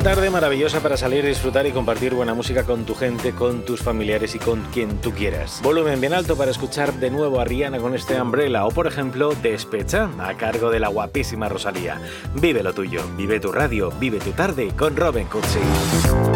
tarde maravillosa para salir, disfrutar y compartir buena música con tu gente, con tus familiares y con quien tú quieras. Volumen bien alto para escuchar de nuevo a Rihanna con este Umbrella o, por ejemplo, Despecha, a cargo de la guapísima Rosalía. Vive lo tuyo, vive tu radio, vive tu tarde con Robin Cutsi.